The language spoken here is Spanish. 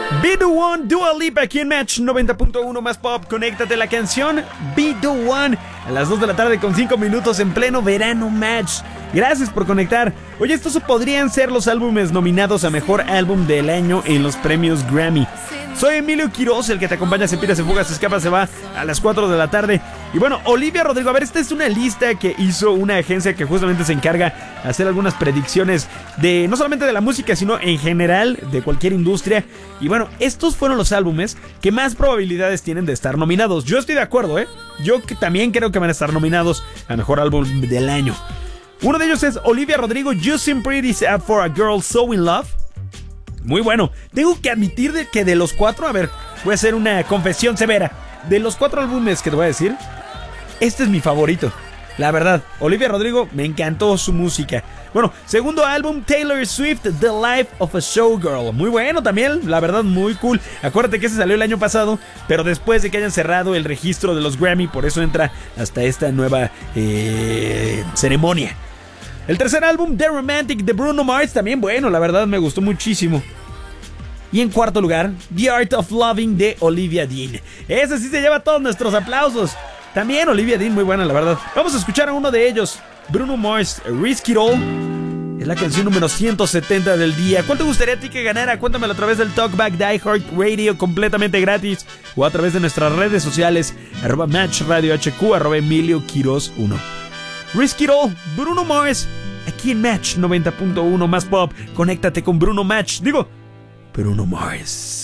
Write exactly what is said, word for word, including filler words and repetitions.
Be The One, Dua Lipa aquí en Match noventa punto uno más pop. Conéctate, la canción Be The One a las dos de la tarde con cinco minutos en pleno verano Match. Gracias por conectar. Oye, estos podrían ser los álbumes nominados a Mejor Álbum del Año en los premios Grammy. Soy Emilio Quiroz, el que te acompaña. Se pira, se fuga, se escapa, se va a las cuatro de la tarde. Y bueno, Olivia Rodrigo, a ver, esta es una lista que hizo una agencia que justamente se encarga de hacer algunas predicciones de no solamente de la música, sino en general de cualquier industria. Y bueno, estos fueron los álbumes que más probabilidades tienen de estar nominados. Yo estoy de acuerdo, ¿eh? Yo que también creo que van a estar nominados a Mejor Álbum del Año. Uno de ellos es Olivia Rodrigo, You Seem Pretty Sad for a Girl So In Love. Muy bueno. Tengo que admitir de que de los cuatro, a ver, voy a hacer una confesión severa. De los cuatro álbumes que te voy a decir, este es mi favorito. La verdad, Olivia Rodrigo, me encantó su música. Bueno, segundo álbum, Taylor Swift, The Life of a Showgirl. Muy bueno también, la verdad, muy cool. Acuérdate que ese salió el año pasado, pero después de que hayan cerrado el registro de los Grammy, por eso entra hasta esta nueva eh, ceremonia. El tercer álbum, The Romantic, de Bruno Mars, también bueno, la verdad me gustó muchísimo. Y en cuarto lugar, The Art of Loving, de Olivia Dean. Ese sí se lleva todos nuestros aplausos. También Olivia Dean, muy buena, la verdad. Vamos a escuchar a uno de ellos, Bruno Mars, Risk It All. Es la canción número ciento setenta del día. ¿Cuál te gustaría a ti que ganara? Cuéntamelo a través del Talkback Die Heart Radio, completamente gratis, o a través de nuestras redes sociales, arroba Match Radio H Q, arroba Emilio Quiroz uno. Risk It All, Bruno Mars, aquí en Match noventa punto uno más pop. Conéctate con Bruno Match, digo, Bruno Mars.